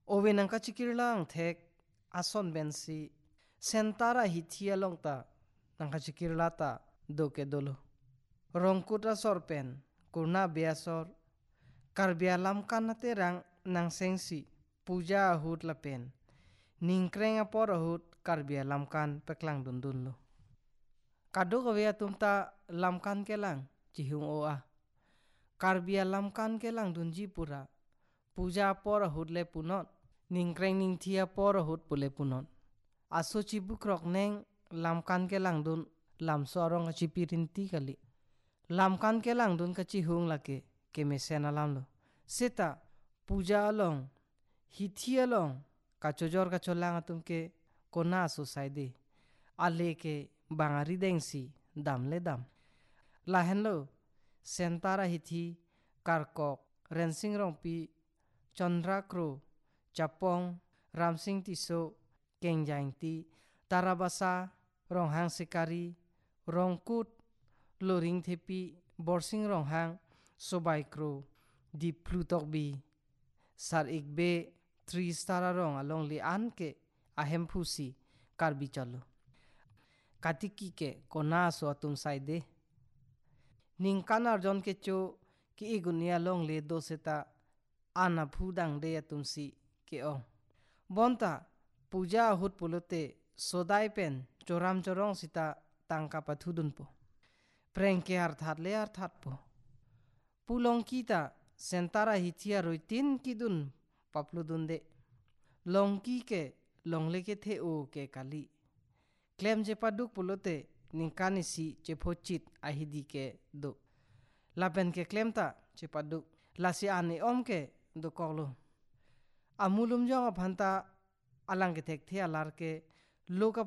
Owen ang kachikirlang thek ason bensi sentara hithia longta nang kachikirlata doke dolo. Rongkuta sorpen kurna biasor karbia lamkan naterang nang sengsi puja ahut lapen ningkreng apor ahut karbia lamkan peklang dundun lo. Kado kawea tumta lamkan kelang cihung oa karbia lamkan kelang dunji pura puja apor ahut le punot ningkreng ningthia por ahut pule punot aso cibukrok neng lamkan kelang dun lam sorong cipirinti kali lamkan kelang dun kacihung lake kemesen alam lo seta puja along hithia long kacojor kacolang atum ke kona sosaide ale ke bangari dengsi dam le dam lahen lo sentara hithi karkok rensing rongpi chondrakro Japong, Ramsing Tiso, Kengjangti, Tarabasa, Ronghang Sekari, Rongkut, Loring Thepi, Borsing Ronghang, Sobaikro, Di Plutokbi, Sar Ikbe, Tristara Rong along li anke ahem phusi karbi chalo. Katiki ke kona so atum saide. Ningkanar jon ke cho ki igunia long le doseta ana phudang de atum si ke ong bonta puja ahut pulote sodai pen choram chorong sita tangka pathudun po prengke arthat le arthat po pulong kita sentara hithia roitin kidun papludun de longki ke longle ke the o ke kali klem je paduk pulote ningkani si che phochit ahidi ke do lapen ke klemta che paduk lasi ane om ke do koklo amulum jong phanta alang ke thek the alar ke loka